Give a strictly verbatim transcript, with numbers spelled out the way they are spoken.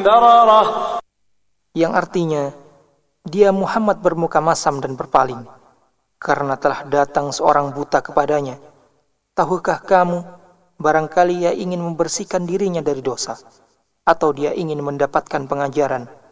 بررة. Yang artinya, dia Muhammad bermuka masam dan berpaling, karena telah datang seorang buta kepadanya. Tahukah kamu, barangkali ia ingin membersihkan dirinya dari dosa, atau dia ingin mendapatkan pengajaran